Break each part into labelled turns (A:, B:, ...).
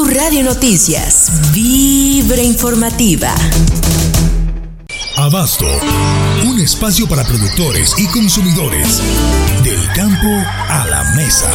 A: Radio Noticias, Vibra Informativa.
B: Abasto, un espacio para productores y consumidores. Del campo a la mesa.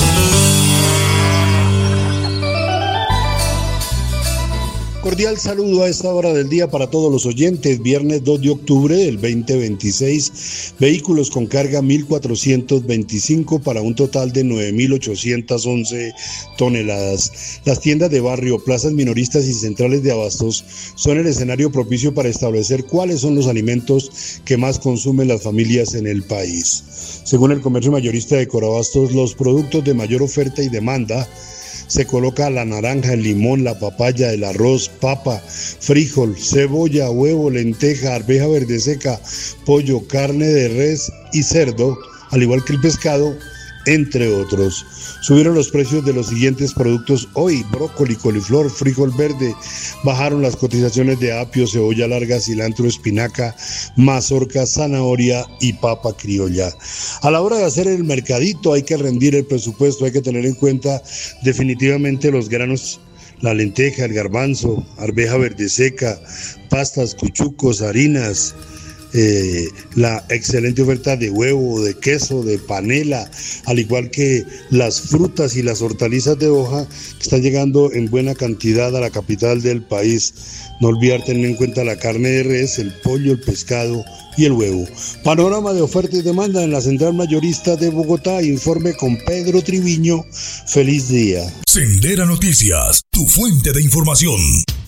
C: Cordial saludo a esta hora del día para todos los oyentes. Viernes 2 de octubre del 2026. Vehículos con carga 1.425 para un total de 9.811 toneladas. Las tiendas de barrio, plazas minoristas y centrales de abastos son el escenario propicio para establecer cuáles son los alimentos que más consumen las familias en el país. Según el comercio mayorista de Corabastos, los productos de mayor oferta y demanda se coloca la naranja, el limón, la papaya, el arroz, papa, frijol, cebolla, huevo, lenteja, arveja verde seca, pollo, carne de res y cerdo, al igual que el pescado, entre otros. Subieron los precios de los siguientes productos hoy: brócoli, coliflor, frijol verde. Bajaron las cotizaciones de apio, cebolla larga, cilantro, espinaca, mazorca, zanahoria y papa criolla. A la hora de hacer el mercadito hay que rendir el presupuesto, hay que tener en cuenta definitivamente los granos, la lenteja, el garbanzo, arveja verde seca, pastas, cuchucos, harinas, la excelente oferta de huevo, de queso, de panela, al igual que las frutas y las hortalizas de hoja que están llegando en buena cantidad a la capital del país. No olvidar tener en cuenta la carne de res, el pollo, el pescado y el huevo. Panorama de oferta y demanda en la Central Mayorista de Bogotá. Informe con Pedro Triviño. Feliz día.
B: Sendera Noticias, tu fuente de información.